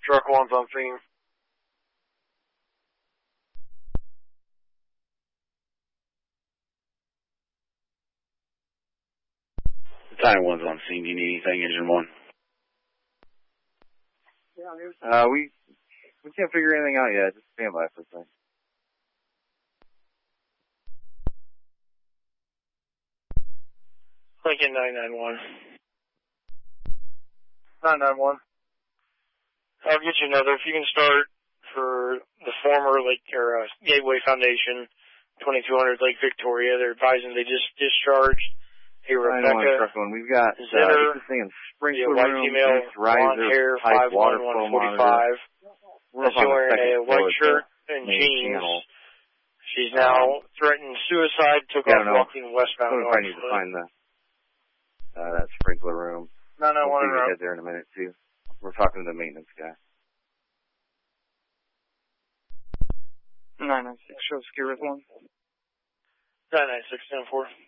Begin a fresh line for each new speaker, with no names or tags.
Truck 1's on scene.
Battalion 1's on scene. Do you need anything, Engine 1?
We can't figure anything out yet. Just stand by for a second.
Lincoln 991. 991. I'll get you another. If you can start for the former Gateway Foundation, 2200 Lake Victoria. They're advising they just discharged a Rebecca
We've got
Zitter,
this thing in sprinkler
white
room,
female, blonde hair, 51145. She's wearing a white shirt and jeans. She's now threatened suicide, took off walking westbound north.
I need to find that sprinkler room.
No,
we'll get there in a minute, too. We're talking to the maintenance guy.
996, show Ski with 1. 996, 10-4.